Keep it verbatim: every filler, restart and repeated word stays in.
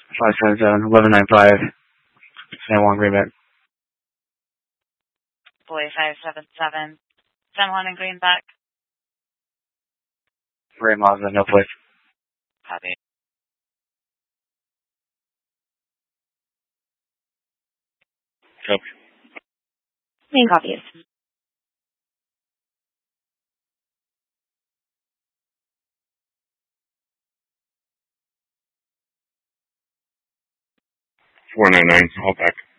five seven seven, eleven nine five, San Juan Greenback. Boy five seven seven, San Juan and Greenback. Ray Mazda, no place. Copy. Copy. Main copies. four nine nine, all back.